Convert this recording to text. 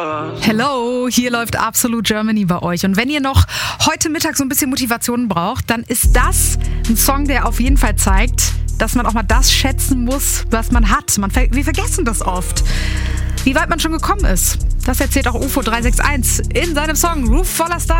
Hello, hier läuft Absolute Germany bei euch. Und wenn ihr noch heute Mittag so ein bisschen Motivation braucht, dann ist das ein Song, der auf jeden Fall zeigt, dass man auch mal das schätzen muss, was man hat. Wir vergessen das oft, wie weit man schon gekommen ist. Das erzählt auch UFO 361 in seinem Song Roof voller Stars.